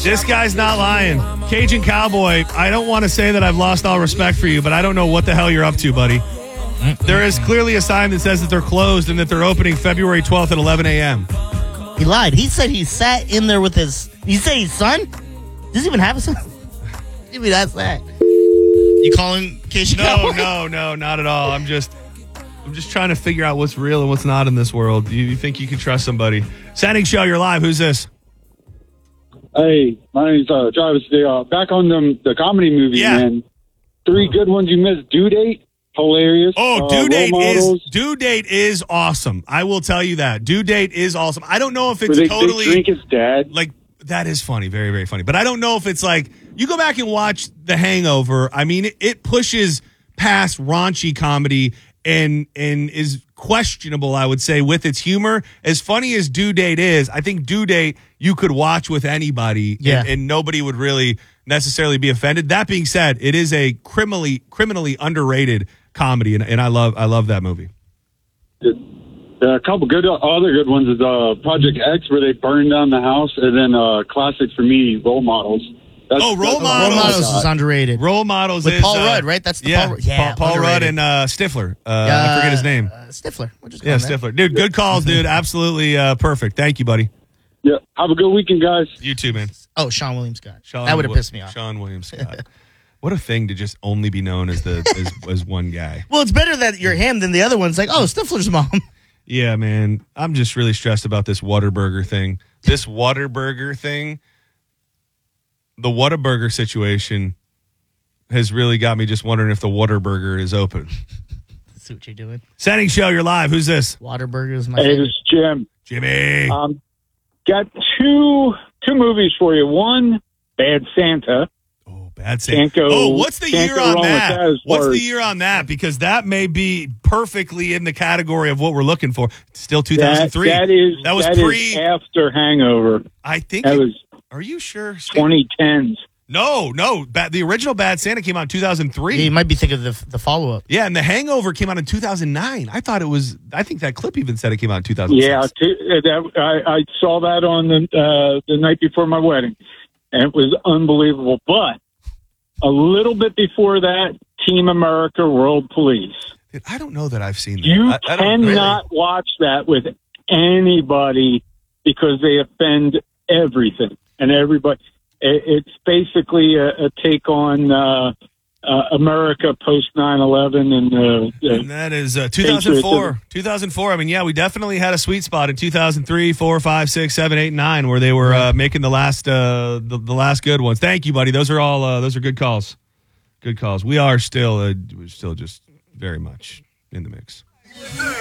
This guy's not lying. Cajun Cowboy, I don't want to say that I've lost all respect for you, but I don't know what the hell you're up to, buddy. There is clearly a sign that says that they're closed and that they're opening February 12th at 11 a.m. He lied. He said he sat in there with his... You say his son? Does he even have a son? Maybe that's that. You calling Cajun Cowboy? No, not at all. I'm just trying to figure out what's real and what's not in this world. You think you can trust somebody? Standing Show, you're live. Who's this? Hey, my name's Travis. Back on the comedy movie, man. 3 good ones you missed. Due Date, hilarious. Oh, Due Date is awesome. I will tell you that. Due Date is awesome. I don't know if it's totally... They drink his dad. Like, that is funny. Very, very funny. But I don't know if it's like... You go back and watch The Hangover. I mean, it pushes past raunchy comedy and is questionable, I would say, with its humor. As funny as Due Date is, I think Due Date you could watch with anybody and nobody would really necessarily be offended. That being said, it is a criminally underrated comedy, and I love that movie. A couple other good ones is Project X, where they burn down the house, and then classic for me, Role Models. Role Models is underrated. Role Models with is Paul Rudd, right? That's the Paul Rudd and Stifler. I forget his name. Stifler. Stifler. Dude, good calls, dude. Absolutely perfect. Thank you, buddy. Yeah. Have a good weekend, guys. You too, man. Oh, Sean William Scott. That would have pissed me off. Sean William Scott. What a thing to just only be known as as one guy. Well, it's better that you're him than the other one's like, oh, Stifler's mom. Yeah, man. I'm just really stressed about this Whataburger thing. The Whataburger situation has really got me just wondering if the Whataburger is open. That's what you're doing. Standing Show, you're live. Who's this? Whataburger is my favorite. Hey, this is Jim. Jimmy. Got two movies for you. One, Bad Santa. Oh, Bad Santa. What's the year on that? What's the year on that? Because that may be perfectly in the category of what we're looking for. Still 2003. That was after Hangover. I think that was. Are you sure? 2010s. No. The original Bad Santa came out in 2003. Yeah, you might be thinking of the follow-up. Yeah, and The Hangover came out in 2009. I think that clip even said it came out in 2006. Yeah, I saw that on the night before my wedding, and it was unbelievable. But a little bit before that, Team America World Police. Dude, I don't know that I've seen that. You cannot watch that with anybody because they offend everything. And everybody, it's basically a take on America post 9/11, and that is 2004. 2004. I mean, we definitely had a sweet spot in 2003, 4, 5, 6, 7, 8, 9, where they were making the last good ones. Thank you, buddy. Those are good calls. Good calls. We're still just very much in the mix.